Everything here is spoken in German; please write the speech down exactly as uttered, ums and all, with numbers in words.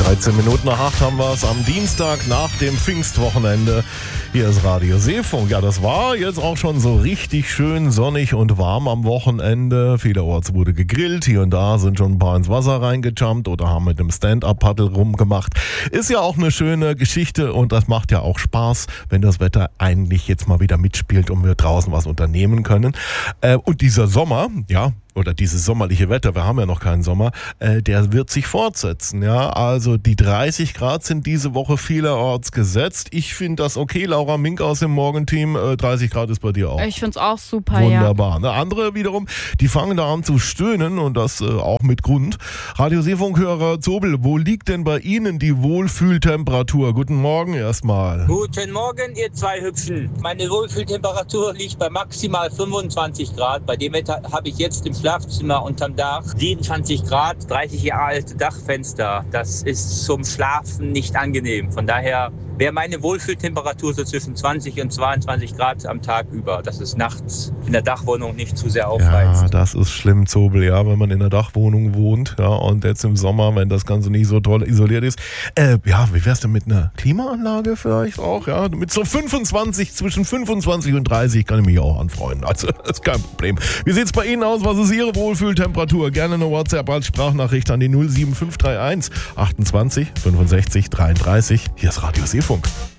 dreizehn Minuten nach acht haben wir es am Dienstag nach dem Pfingstwochenende. Hier ist Radio Seefunk. Ja, das war jetzt auch schon so richtig schön sonnig und warm am Wochenende. Vielerorts wurde gegrillt. Hier und da sind schon ein paar ins Wasser reingejumpt oder haben mit dem Stand-Up-Paddle rumgemacht. Ist ja auch eine schöne Geschichte und das macht ja auch Spaß, wenn das Wetter eigentlich jetzt mal wieder mitspielt und wir draußen was unternehmen können. Äh, und dieser Sommer, ja, oder dieses sommerliche Wetter, wir haben ja noch keinen Sommer, äh, der wird sich fortsetzen. Ja, also die dreißig Grad sind diese Woche vielerorts gesetzt. Ich finde das okay, Laura Mink aus dem Morgenteam, äh, dreißig Grad ist bei dir auch. Ich finde es auch super, Wunderbar. ja. Ne, andere wiederum, die fangen da an zu stöhnen und das äh, auch mit Grund. Radio Seefunkhörer Zobel, wo liegt denn bei Ihnen die Wohlfühltemperatur? Guten Morgen erstmal. Guten Morgen, ihr zwei Hübschen. Meine Wohlfühltemperatur liegt bei maximal fünfundzwanzig Grad. Bei dem Wetter habe ich jetzt im Schlafzimmer unterm Dach siebenundzwanzig Grad, dreißig Jahre alte Dachfenster. Das ist zum Schlafen nicht angenehm. Von daher wäre meine Wohlfühltemperatur so zwischen zwanzig und zweiundzwanzig Grad am Tag über. Das ist nachts in der Dachwohnung nicht zu sehr aufreizt. Ja, das ist schlimm, Zobel, ja, wenn man in der Dachwohnung wohnt, ja, und jetzt im Sommer, wenn das Ganze nicht so toll isoliert ist. Äh, ja, wie wär's denn mit einer Klimaanlage vielleicht auch, ja? Mit so fünfundzwanzig, zwischen fünfundzwanzig und dreißig kann ich mich auch anfreunden. Also, das ist kein Problem. Wie sieht's bei Ihnen aus? Was ist Ihre Wohlfühltemperatur? Gerne eine WhatsApp als Sprachnachricht an die null sieben fünf drei eins achtundzwanzig fünfundsechzig dreiunddreißig. Hier ist Radio Seefunk.